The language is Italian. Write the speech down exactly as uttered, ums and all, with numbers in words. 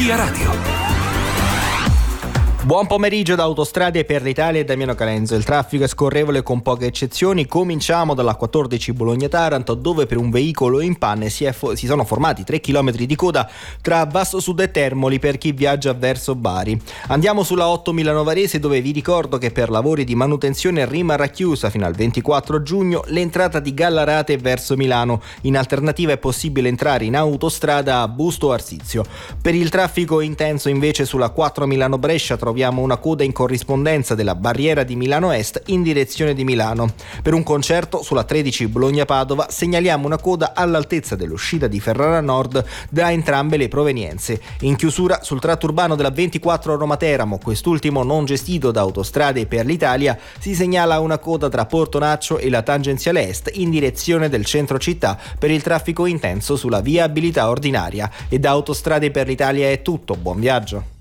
Via Radio. Buon pomeriggio da Autostrade per l'Italia e Damiano Calenzo. Il traffico è scorrevole con poche eccezioni. Cominciamo dalla quattordici Bologna-Taranto, dove per un veicolo in panne si, è fo- si sono formati tre chilometri di coda tra Vasto Sud e Termoli per chi viaggia verso Bari. Andiamo sulla otto Milano Varese, dove vi ricordo che per lavori di manutenzione rimarrà chiusa fino al ventiquattro giugno l'entrata di Gallarate verso Milano. In alternativa è possibile entrare in autostrada a Busto Arsizio. Per il traffico intenso invece sulla quattro Milano Brescia troviamo Abbiamo una coda in corrispondenza della barriera di Milano Est in direzione di Milano. Per un concerto sulla tredici Bologna-Padova segnaliamo una coda all'altezza dell'uscita di Ferrara Nord da entrambe le provenienze. In chiusura sul tratto urbano della ventiquattro Roma-Teramo, quest'ultimo non gestito da Autostrade per l'Italia, si segnala una coda tra Portonaccio e la tangenziale est in direzione del centro città per il traffico intenso sulla viabilità ordinaria. E da Autostrade per l'Italia è tutto, buon viaggio.